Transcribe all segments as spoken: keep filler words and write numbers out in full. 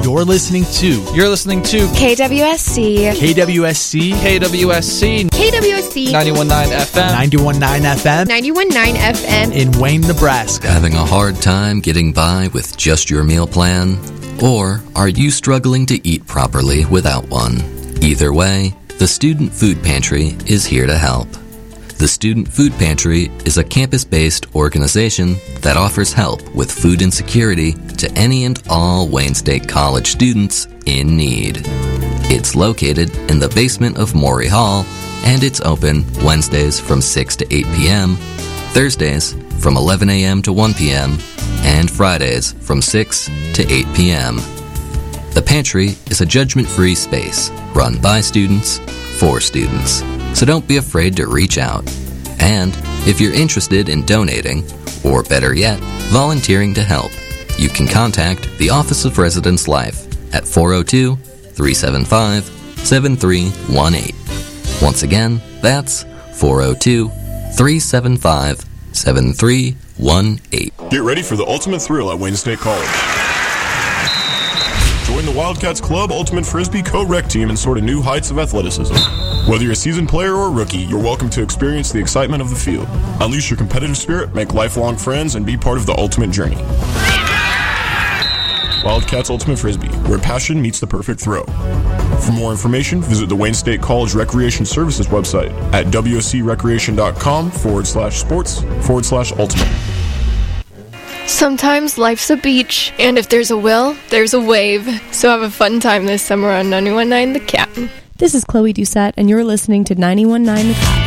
You're listening to You're listening to K W S C. K W S C K W S C K W S C. ninety-one point nine F M. ninety-one point nine F M ninety-one point nine F M. in Wayne, Nebraska. Having a hard time getting by with just your meal plan? Or are you struggling to eat properly without one? Either way, the Student Food Pantry is here to help. The Student Food Pantry is a campus-based organization that offers help with food insecurity to any and all Wayne State College students in need. It's located in the basement of Maury Hall, and it's open Wednesdays from six to eight p.m., Thursdays from eleven a.m. to one p.m., and Fridays from six to eight p.m. The pantry is a judgment-free space run by students for students, so don't be afraid to reach out. And if you're interested in donating, or better yet, volunteering to help, you can contact the Office of Residence Life at four oh two, three seven five, seven three one eight. Once again, that's four oh two, three seven five, seven three one eight. Get ready for the ultimate thrill at Wayne State College. Join the Wildcats Club Ultimate Frisbee Co-Rec team and soar to new heights of athleticism. Whether you're a seasoned player or a rookie, you're welcome to experience the excitement of the field. Unleash your competitive spirit, make lifelong friends, and be part of the ultimate journey. Wildcats Ultimate Frisbee, where passion meets the perfect throw. For more information, visit the Wayne State College Recreation Services website at wscrecreation.com forward slash sports forward slash ultimate. Sometimes life's a beach, and if there's a will, there's a wave. So have a fun time this summer on ninety-one point nine The Cat. This is Chloe Doucette, and you're listening to ninety-one point nine The Cat.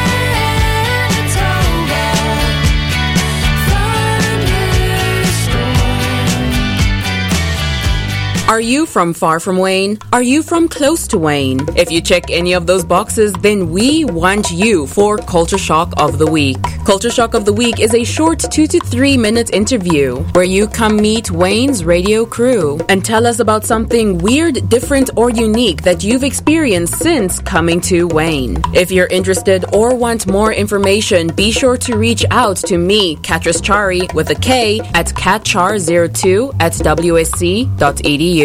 Are you from far from Wayne? Are you from close to Wayne? If you check any of those boxes, then we want you for Culture Shock of the Week. Culture Shock of the Week is a short two to three minute interview where you come meet Wayne's radio crew and tell us about something weird, different, or unique that you've experienced since coming to Wayne. If you're interested or want more information, be sure to reach out to me, Katris Chari, with a K, at catchar zero two at w s c dot e d u.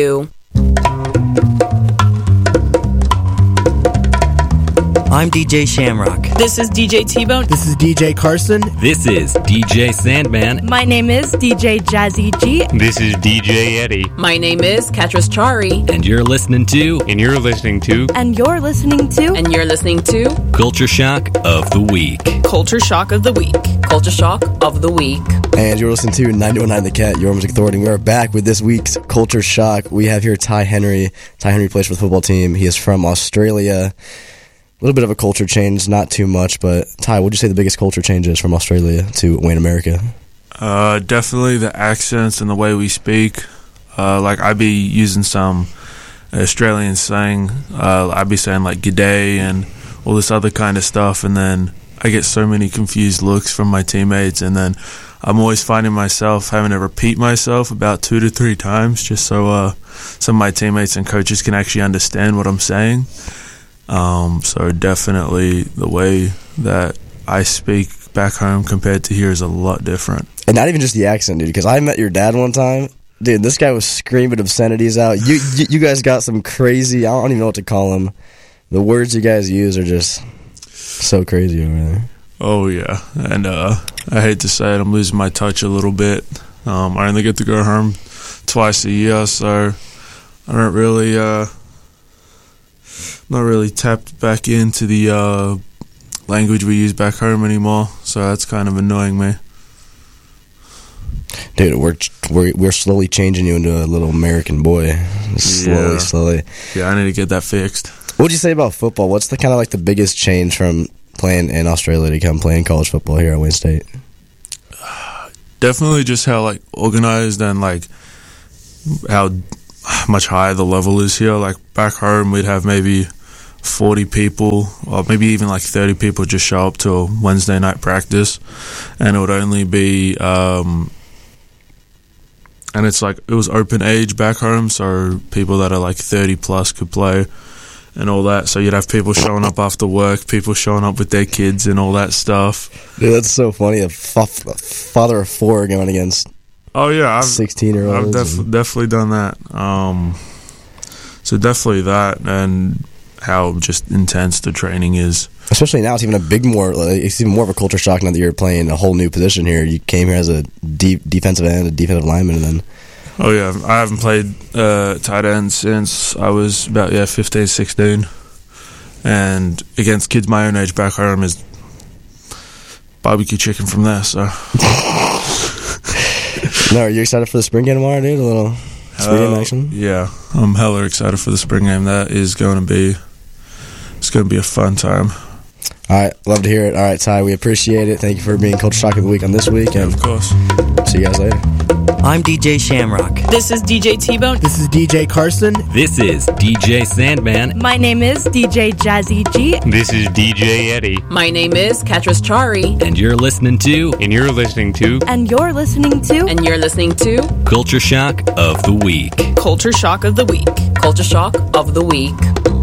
I'm D J Shamrock. This is D J T-Bone. This is D J Carson. This is D J Sandman. My name is D J Jazzy G. This is D J Eddie. My name is Katris Chari. And you're listening to... And you're listening to... And you're listening to... And you're listening to... Culture Shock of the Week. Culture Shock of the Week. Culture Shock of the Week. And you're listening to ninety-one point nine The Cat, your music authority. We are back with this week's Culture Shock. We have here Ty Henry. Ty Henry plays for the football team. He is from Australia. A little bit of a culture change, not too much, but Ty, what would you say the biggest culture change is from Australia to Wayne, America? Uh, definitely the accents and the way we speak. Uh, like, I'd be using some Australian slang. Uh, I'd be saying, like, g'day and all this other kind of stuff, and then I get so many confused looks from my teammates, and then I'm always finding myself having to repeat myself about two to three times just so uh, some of my teammates and coaches can actually understand what I'm saying. Um, so definitely the way that I speak back home compared to here is a lot different. And not even just the accent, dude, because I met your dad one time. Dude, this guy was screaming obscenities out. You, you you guys got some crazy, I don't even know what to call them. The words you guys use are just so crazy over there. Oh, yeah. And uh, I hate to say it, I'm losing my touch a little bit. Um, I only get to go home twice a year, so I don't really... Uh, not really tapped back into the uh, language we use back home anymore, so that's kind of annoying me. Dude, we're we're we're slowly changing you into a little American boy, slowly, yeah. slowly. Yeah, I need to get that fixed. What would you say about football? What's the kind of like the biggest change from playing in Australia to come playing college football here at Wayne State? Definitely just how like organized and like how much higher the level is here. Like back home, we'd have maybe forty people, or maybe even like thirty people just show up to a Wednesday night practice, and it would only be, um, and it's like, it was open age back home, so people that are like thirty plus could play and all that. So you'd have people showing up after work, people showing up with their kids and all that stuff. Dude, that's so funny. A f- father of four going against Oh yeah, I've, sixteen-year-olds. I've def- definitely done that. Um, so definitely that, and how just intense the training is. Especially now, it's even a big more. Like, it's even more of a culture shock now that you're playing a whole new position here. You came here as a deep defensive end, a defensive lineman, and then. Oh yeah, I haven't played uh, tight end since I was about yeah fifteen, sixteen, and against kids my own age back home is barbecue chicken from there. So. No, are you excited for the spring game tomorrow, dude? A little spring game uh, action? Yeah, I'm hella excited for the spring game. That is going to be, it's going to be a fun time. All right, love to hear it. All right, Ty, we appreciate it. Thank you for being Culture Shock of the Week on this week. And yeah, of course. See you guys later. I'm D J Shamrock. This is D J T-Bone. This is D J Carson. This is D J Sandman. My name is D J Jazzy G. This is D J Eddie. My name is Katris Chari. And you're listening to... And you're listening to... And you're listening to... And you're listening to... Culture Shock of the Week. Culture Shock of the Week. Culture Shock of the Week.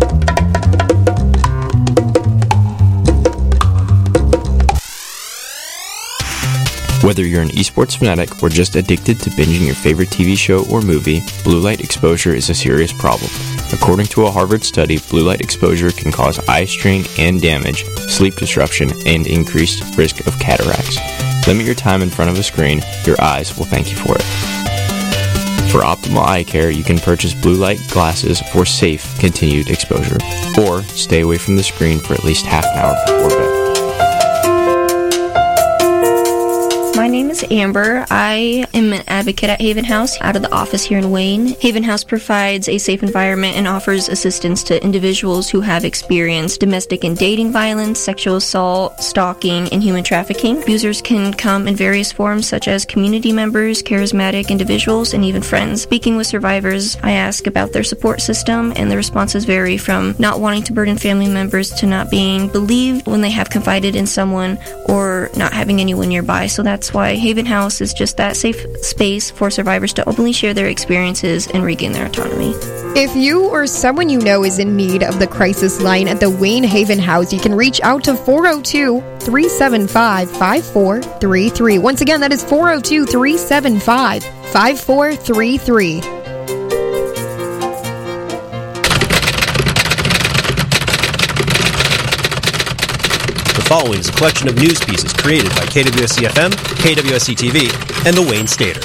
Whether you're an esports fanatic or just addicted to binging your favorite T V show or movie, blue light exposure is a serious problem. According to a Harvard study, blue light exposure can cause eye strain and damage, sleep disruption, and increased risk of cataracts. Limit your time in front of a screen. Your eyes will thank you for it. For optimal eye care, you can purchase blue light glasses for safe, continued exposure, or stay away from the screen for at least half an hour before bed. My name is Amber. I am an advocate at Haven House out of the office here in Wayne. Haven House provides a safe environment and offers assistance to individuals who have experienced domestic and dating violence, sexual assault, stalking, and human trafficking. Abusers can come in various forms such as community members, charismatic individuals, and even friends. Speaking with survivors, I ask about their support system, and the responses vary from not wanting to burden family members to not being believed when they have confided in someone or not having anyone nearby. So that's why Haven House is just that safe space for survivors to openly share their experiences and regain their autonomy. If you or someone you know is in need of the crisis line at the Wayne Haven House, you can reach out to four oh two, three seven five, five four three three. Once again, that is four oh two, three seven five, five four three three. The following is a collection of news pieces created by K W S C F M, K W S C T V, and the Wayne Stater.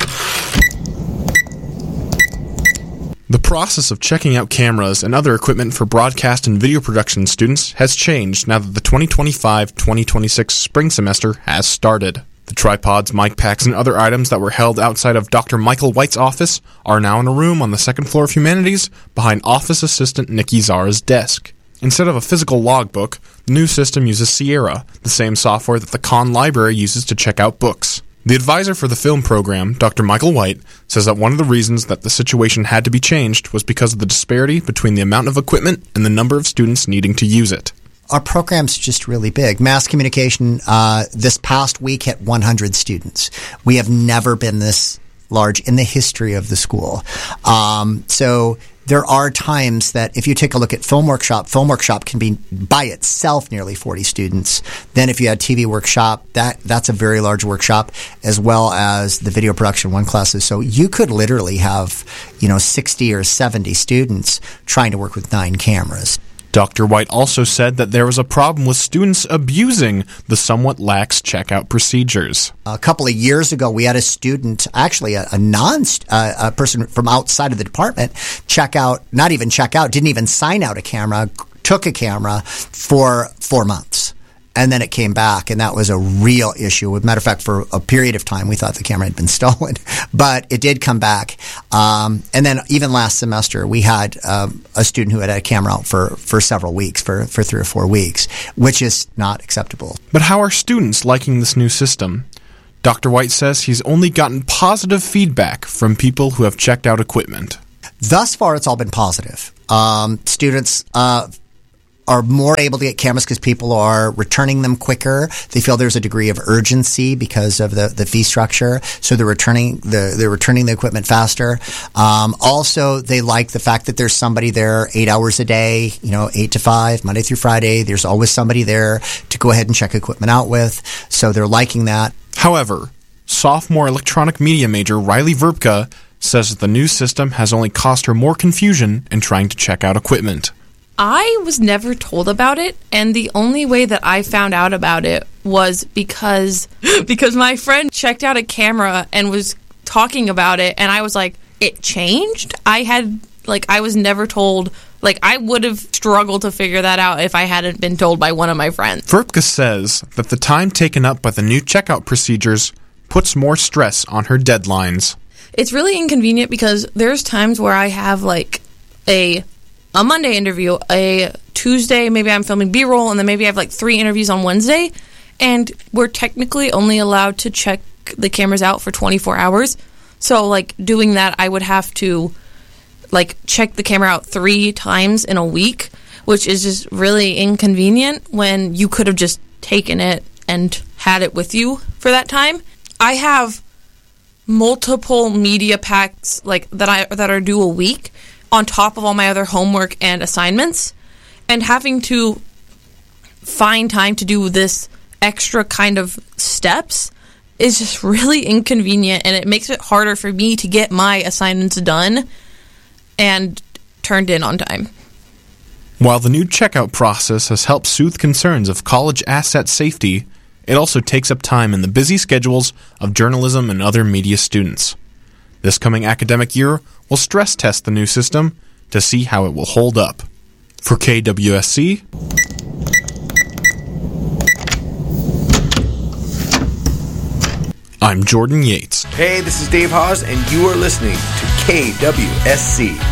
The process of checking out cameras and other equipment for broadcast and video production students has changed now that the twenty twenty-five twenty twenty-six spring semester has started. The tripods, mic packs, and other items that were held outside of Doctor Michael White's office are now in a room on the second floor of Humanities behind office assistant Nikki Zara's desk. Instead of a physical logbook, the new system uses Sierra, the same software that the Conn Library uses to check out books. The advisor for the film program, Doctor Michael White, says that one of the reasons that the situation had to be changed was because of the disparity between the amount of equipment and the number of students needing to use it. Our program's just really big. Mass communication, uh, this past week hit one hundred students. We have never been this large in the history of the school. Um, so there are times that if you take a look at Film Workshop, Film Workshop can be by itself nearly forty students. Then if you had T V Workshop, that that's a very large workshop, as well as the video production one classes. So you could literally have, you know, sixty or seventy students trying to work with nine cameras. Doctor White also said that there was a problem with students abusing the somewhat lax checkout procedures. A couple of years ago, we had a student, actually a, a non uh, a person from outside of the department, check out, not even check out, didn't even sign out a camera, took a camera for four months. And then it came back, and that was a real issue. As a matter of fact, for a period of time, we thought the camera had been stolen. But it did come back. Um, and then even last semester, we had um, a student who had a camera out for, for several weeks, for, for three or four weeks, which is not acceptable. But how are students liking this new system? Doctor White says he's only gotten positive feedback from people who have checked out equipment. Thus far, it's all been positive. Um, students... Uh, are more able to get cameras because people are returning them quicker. They feel there's a degree of urgency because of the, the fee structure, so they're returning the they're returning the equipment faster. Um, also, they like the fact that there's somebody there eight hours a day, you know, eight to five, Monday through Friday. There's always somebody there to go ahead and check equipment out with, so they're liking that. However, sophomore electronic media major Riley Verbka says that the new system has only caused her more confusion in trying to check out equipment. I was never told about it, and the only way that I found out about it was because because my friend checked out a camera and was talking about it, and I was like, it changed? I had, like, I was never told. Like, I would have struggled to figure that out if I hadn't been told by one of my friends. Verbka says that the time taken up by the new checkout procedures puts more stress on her deadlines. It's really inconvenient because there's times where I have, like, a a Monday interview, a Tuesday, maybe I'm filming B-roll, and then maybe I have, like, three interviews on Wednesday, and we're technically only allowed to check the cameras out for twenty-four hours. So, like, doing that, I would have to, like, check the camera out three times in a week, which is just really inconvenient when you could have just taken it and had it with you for that time. I have multiple media packs, like, that I that are due a week on top of all my other homework and assignments, and having to find time to do this extra kind of steps is just really inconvenient, and it makes it harder for me to get my assignments done and turned in on time. While the new checkout process has helped soothe concerns of college asset safety, it also takes up time in the busy schedules of journalism and other media students. This coming academic year, we'll stress test the new system to see how it will hold up. For K W S C, I'm Jordan Yates. Hey, this is Dave Hawes, and you are listening to K W S C.